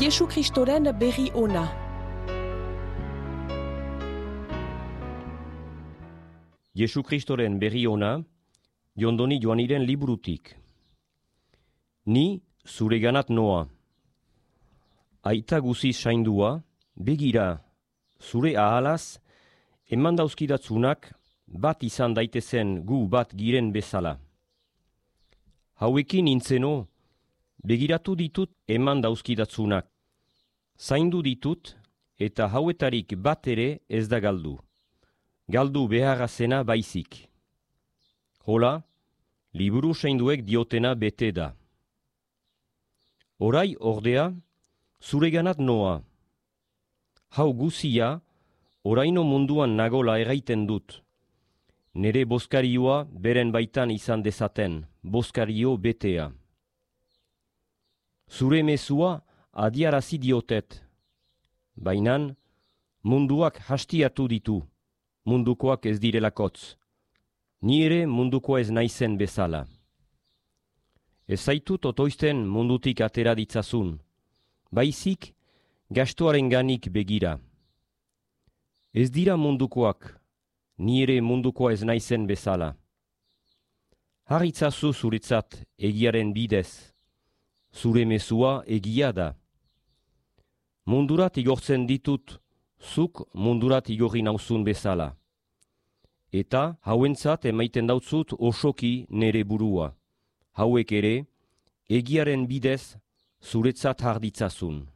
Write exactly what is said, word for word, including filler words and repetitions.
Jesu Kristoren berri ona. Jesu Kristoren berri ona, Jondoni Joaniren liburutik. Ni zureganat noa. Aita guziz saindua, begira, zure ahalaz, eman dauzkidatzunak bat izan daitezen gu bat giren bezala. Hauekin nintzeno, begiratu ditut eman dauzkidatzunak. Zaindu ditut eta hauetarik bat ere ez da galdu. Galdu beharra zena baizik. Hola, liburu zainduek diotena bete da. Orai ordea, zureganat noa. Hau guzia, oraino munduan nagola erraiten dut. Nere bozkarioa beren baitan izan dezaten, bozkario betea. Zure mezua adiarazi diotet. Bainan, munduak hastiatu ditu, mundukoak ez direlakotz. Ni ere mundukoa ez naizen bezala. Ez zaitut otoizten mundutik atera ditzazun, baizik gastuaren ganik begira. Ez dira mundukoak, ni ere mundukoa ez naizen bezala. Harritzazu zuretzat egiaren bidez, zure mezua egia da. Mundurat igortzen ditut, zuk mundurat igorri nauzun bezala. Eta hauentzat emaiten dautzut osoki nere burua. Hauek ere, egiaren bidez zuretzat harditzazun.